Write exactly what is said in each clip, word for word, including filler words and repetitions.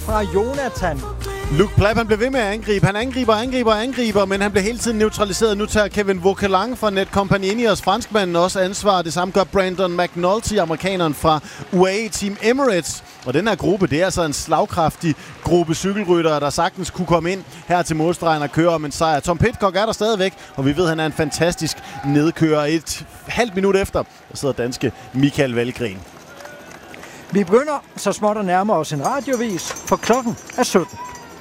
fra Jonathan. Luke Plapp, han blev ved med at angribe. Han angriber, angriber, angriber, men han blev hele tiden neutraliseret. Nu tager Kevin Vauquelin fra Netcompany Ineos, franskmanden, også ansvar. Det samme gør Brandon McNulty, amerikaneren fra U A E Team Emirates. Og den her gruppe, det er altså en slagkraftig gruppe cykelryttere, der sagtens kunne komme ind her til målstregen og køre om en sejr. Tom Pidcock er der stadigvæk, og vi ved, at han er en fantastisk nedkører. Et halvt minut efter, der sidder danske Michael Valgren. Vi begynder så småt at nærme os en radiovis, for klokken er sytten.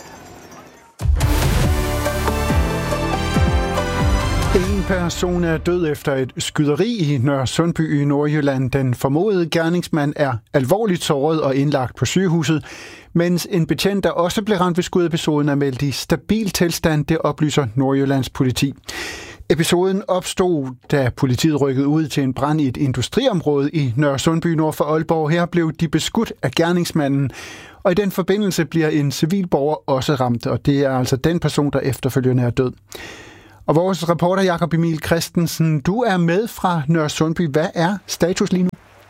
En person er død efter et skyderi i Nørresundby i Nordjylland. Den formodede gerningsmand er alvorligt såret og indlagt på sygehuset, mens en betjent, der også blev ramt ved skudepisoden, er meldt i stabil tilstand, det oplyser Nordjyllands politi. Episoden opstod, da politiet rykkede ud til en brand i et industriområde i Nørresundby nord for Aalborg. Her blev de beskudt af gerningsmanden, og i den forbindelse bliver en civil borger også ramt, og det er altså den person, der efterfølgende er død. Og vores reporter Jakob Emil Christensen, du er med fra Nørresundby. Hvad er status lige nu?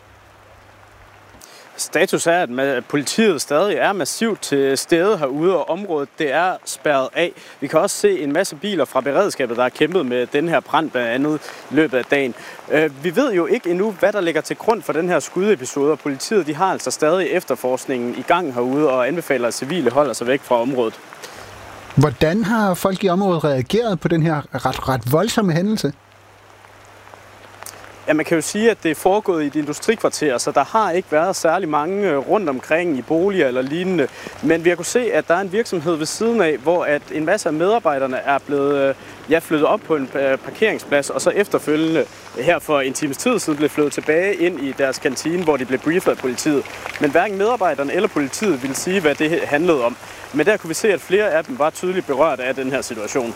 Status er, at politiet stadig er massivt til stede herude, og området det er spærret af. Vi kan også se en masse biler fra beredskabet, der har kæmpet med den her brand blandt andet i løbet af dagen. Vi ved jo ikke endnu, hvad der ligger til grund for den her skudepisode, og politiet de har altså stadig efterforskningen i gang herude og anbefaler, at civile holder sig væk fra området. Hvordan har folk i området reageret på den her ret, ret voldsomme hændelse? Ja, man kan jo sige, at det er foregået i et industrikvarter, så der har ikke været særlig mange rundt omkring i boliger eller lignende. Men vi har kunnet se, at der er en virksomhed ved siden af, hvor at en masse af medarbejderne er blevet ja, flyttet op på en parkeringsplads, og så efterfølgende her for en times tid siden blev flyttet tilbage ind i deres kantine, hvor de blev briefet af politiet. Men hverken medarbejderne eller politiet ville sige, hvad det handlede om. Men der kunne vi se, at flere af dem var tydeligt berørt af den her situation.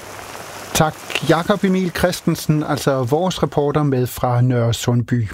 Tak, Jakob Emil Christensen, altså vores reporter med fra Nørresundby.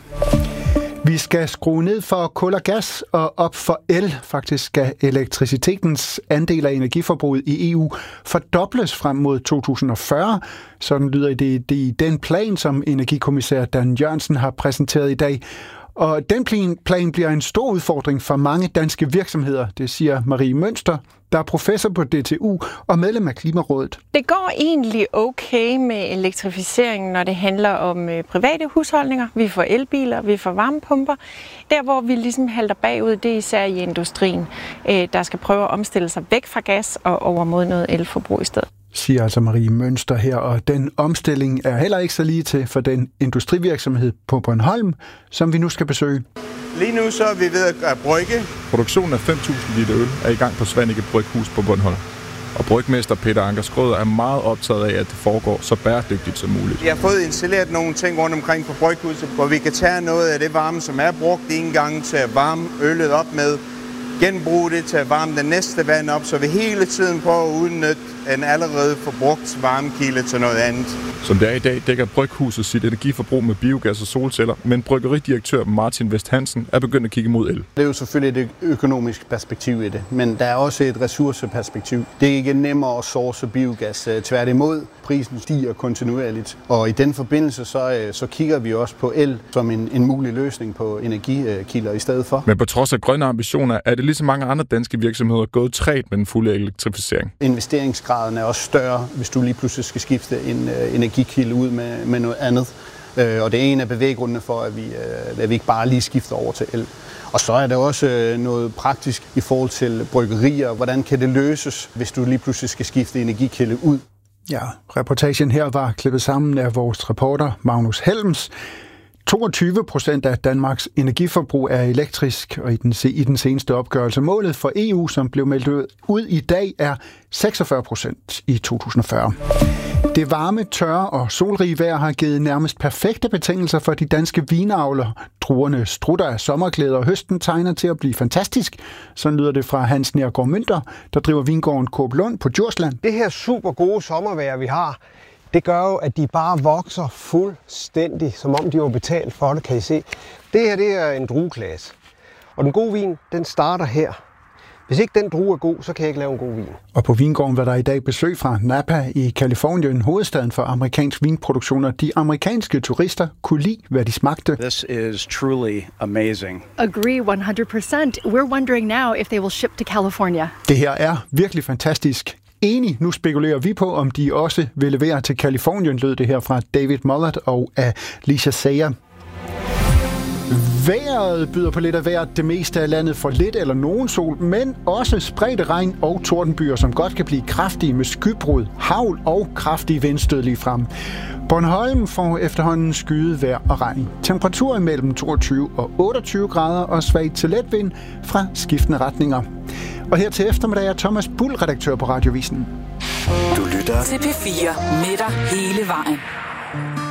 Vi skal skrue ned for kul og gas og op for el. Faktisk skal elektricitetens andel af energiforbruget i E U fordobles frem mod to tusind og fyrre. Sådan lyder det i den plan, som energikommissær Dan Jørgensen har præsenteret i dag. Og den plan, plan bliver en stor udfordring for mange danske virksomheder, det siger Marie Mønster, der er professor på D T U og medlem af Klimarådet. Det går egentlig okay med elektrificeringen, når det handler om øh, private husholdninger. Vi får elbiler, vi får varmepumper. Der, hvor vi ligesom halter bagud, det er især i industrien, øh, der skal prøve at omstille sig væk fra gas og over mod noget elforbrug i stedet. Siger altså Marie Mønster her, og den omstilling er heller ikke så lige til for den industrivirksomhed på Bornholm, som vi nu skal besøge. Lige nu så er vi ved at brygge. Produktionen af fem tusind liter øl er i gang på Svanike Bryghus på Bornholm. Og brygmester Peter Anker Skrøder er meget optaget af, at det foregår så bæredygtigt som muligt. Jeg har fået installeret nogle ting rundt omkring på bryghuset, hvor vi kan tage noget af det varme, som er brugt en gang til at varme øllet op med, genbruge det til at varme den næste vand op, så vi hele tiden prøver at udnytte en allerede forbrugt varmekilde til noget andet. Som det er i dag, dækker Bryghuset sit energiforbrug med biogas og solceller, men bryggeridirektør Martin Vest Hansen er begyndt at kigge mod el. Det er jo selvfølgelig et økonomisk perspektiv i det, men der er også et ressourceperspektiv. Det er ikke nemmere at source biogas. Tværtimod, prisen stiger kontinuerligt, og i den forbindelse så, så kigger vi også på el som en, en mulig løsning på energikilder i stedet for. Men på trods af grønne ambitioner, er det ligesom mange andre danske virksomheder gået træt med den fulde elektrificering. Investeringsgraden er også større, hvis du lige pludselig skal skifte en uh, energikilde ud med, med noget andet. Uh, og det er en af bevæggrundene for, at vi, uh, at vi ikke bare lige skifter over til el. Og så er der også uh, noget praktisk i forhold til bryggerier. Hvordan kan det løses, hvis du lige pludselig skal skifte energikilde ud? Ja, reportagen her var klippet sammen af vores reporter Magnus Helms. toogtyve procent af Danmarks energiforbrug er elektrisk, og i den, i den seneste opgørelse målet for E U, som blev meldt ud i dag, er seksogfyrre procent i to tusind og fyrre. Det varme, tørre og solrige vejr har givet nærmest perfekte betingelser for de danske vinavlere. Druerne strutter af sommerglæder, og høsten tegner til at blive fantastisk. Sådan lyder det fra Hans Nergård Mønter, der driver vingården Kåb Lund på Djursland. Det her super gode sommervejr, vi har, det gør jo, at de bare vokser fuldstændig, som om de var betalt for det, kan I se. Det her, det er en drueklasse. Og den gode vin, den starter her. Hvis ikke den drue er god, så kan jeg ikke lave en god vin. Og på vingården var der i dag besøg fra Napa i Californien, hovedstaden for amerikansk vinproduktion, og de amerikanske turister kunne lide, hvad de smagte. This is truly amazing. Agree one hundred percent. We're wondering now if they will ship to California. Det her er virkelig fantastisk. Enig, nu spekulerer vi på, om de også vil levere til Californien, lød det her fra David Mullert og Alicia Sayer. Vejret byder på lidt af hvert. Det meste af landet får lidt eller nogen sol, men også spredte regn og tordenbyer, som godt kan blive kraftige med skybrud, hagl og kraftige vindstød lige frem. Bornholm får efterhånden skyet vejr og regn. Temperaturer mellem toogtyve og otteogtyve grader og svag til let vind fra skiftende retninger. Og her til eftermiddag er Thomas Bull, redaktør på Radiovisen. Du lytter til P fire med dig hele vejen.